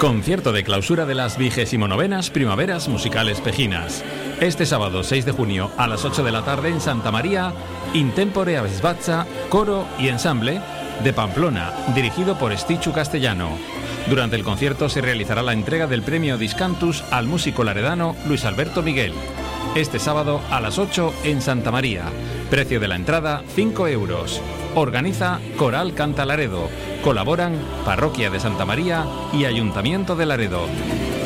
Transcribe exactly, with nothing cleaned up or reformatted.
Concierto de clausura de las vigésimo novenas Primaveras Musicales Pejinas. Este sábado seis de junio a las ocho de la tarde en Santa María, Intempore Abesbatza, coro y ensamble de Pamplona, dirigido por Estichu Castellano. Durante el concierto se realizará la entrega del premio Discantus al músico laredano Luis Alberto Miguel. Este sábado a las ocho en Santa María. Precio de la entrada cinco euros. Organiza Coral Canta Laredo. Colaboran Parroquia de Santa María y Ayuntamiento de Laredo.